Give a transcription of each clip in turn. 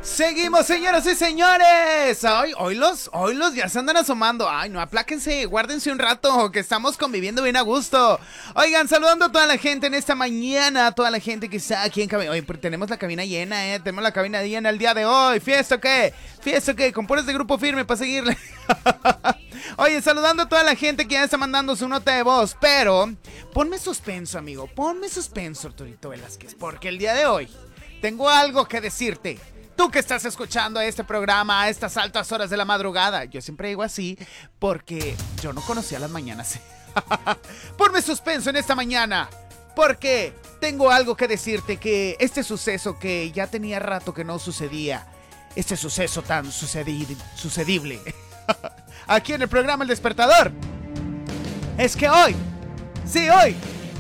Seguimos, señoras y señores. Hoy los ya se andan asomando. Ay, no, apláquense, guárdense un rato, que estamos conviviendo bien a gusto. Oigan, saludando a toda la gente en esta mañana, a toda la gente que está aquí en cabina. Oye, tenemos la cabina llena, tenemos la cabina llena el día de hoy. ¿Fiesta o qué? ¿Fiesta o qué? Con puros de Grupo Firme para seguirle. Oye, saludando a toda la gente que ya está mandando su nota de voz. Pero, ponme suspenso, amigo. Ponme suspenso, Arturito Velázquez, porque el día de hoy tengo algo que decirte. Tú que estás escuchando este programa a estas altas horas de la madrugada. Yo siempre digo así porque yo no conocía las mañanas. Ponme suspenso en esta mañana, porque tengo algo que decirte, que este suceso que ya tenía rato que no sucedía, este suceso tan sucedible aquí en el programa El Despertador, es que hoy, sí, hoy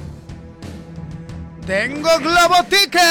tengo Globo Tickets.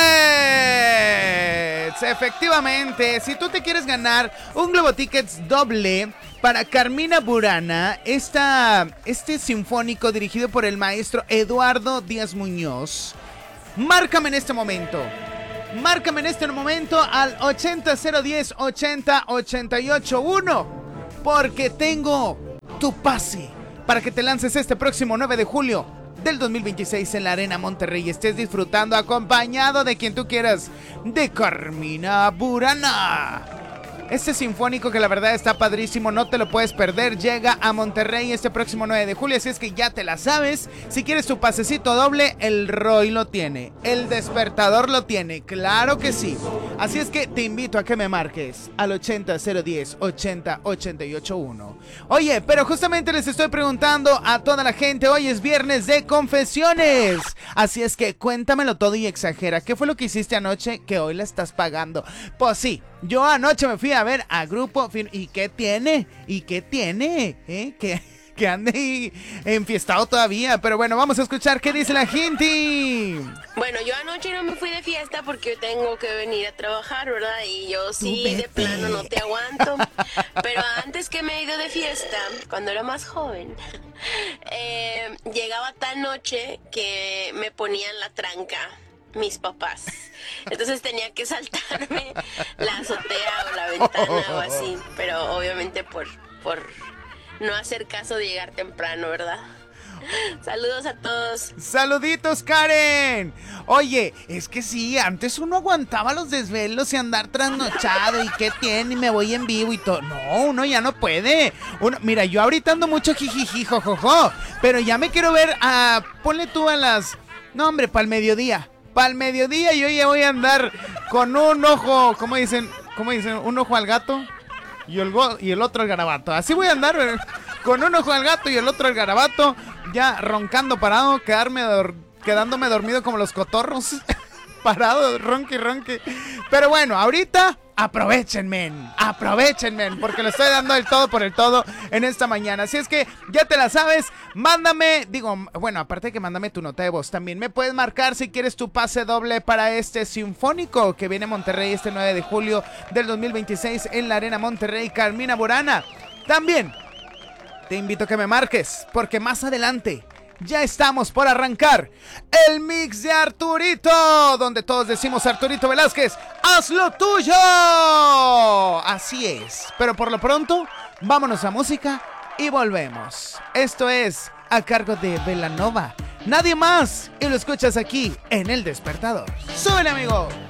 Efectivamente, si tú te quieres ganar un Globo Tickets doble para Carmina Burana, este sinfónico dirigido por el maestro Eduardo Díaz Muñoz, márcame en este momento. Márcame en este momento al 80 010 80 88 1, porque tengo tu pase para que te lances este próximo 9 de julio del 2026 en la Arena Monterrey y estés disfrutando acompañado de quien tú quieras, de Carmina Burana. Este sinfónico que la verdad está padrísimo, no te lo puedes perder, llega a Monterrey este próximo 9 de julio, así es que ya te la sabes. Si quieres tu pasecito doble, el Roy lo tiene, el Despertador lo tiene, claro que sí. Así es que te invito a que me marques al 80 010 80 88 1. Oye, pero justamente les estoy preguntando a toda la gente, hoy es viernes de confesiones, así es que cuéntamelo todo y exagera. ¿Qué fue lo que hiciste anoche que hoy la estás pagando? Pues sí, yo anoche me fui a ver a Grupo Firme. ¿Y qué tiene? ¿Y qué tiene? Que ande ahí enfiestado todavía. Pero bueno, vamos a escuchar qué dice la gente. Bueno, yo anoche no me fui de fiesta porque tengo que venir a trabajar, ¿verdad? Y yo sí, de plano no te aguanto. Pero antes que me he ido de fiesta, cuando era más joven, llegaba tan noche que me ponían la tranca mis papás. Entonces tenía que saltarme la azotea o la ventana o así. Pero obviamente por no hacer caso de llegar temprano, ¿verdad? Saludos a todos. Saluditos, Karen. Oye, es que sí, antes uno aguantaba los desvelos y andar trasnochado. ¿Y qué tiene? Y me voy en vivo y todo. No, uno ya no puede. Mira, yo ahorita ando mucho jijiji, jojojo, pero ya me quiero ver a... Ponle tú a las... No, hombre, para el mediodía. Para el mediodía yo ya voy a andar con un ojo... ¿Cómo dicen? Un ojo al gato y el otro al garabato. Así voy a andar, con un ojo al gato y el otro al garabato, ya roncando parado, quedándome dormido como los cotorros. Parado, ronque. Pero bueno, ahorita aprovechenme, porque le estoy dando el todo por el todo en esta mañana. Así es que ya te la sabes, aparte de que mándame tu nota de voz, también me puedes marcar si quieres tu pase doble para este sinfónico que viene a Monterrey este 9 de julio del 2026 en la Arena Monterrey, Carmina Burana. También te invito a que me marques, porque más adelante ya estamos por arrancar el mix de Arturito, donde todos decimos: Arturito Velázquez, haz lo tuyo. Así es, pero por lo pronto, vámonos a música y volvemos. Esto es a cargo de Belanova, nadie más, y lo escuchas aquí en El Despertador. ¡Súbele, amigo!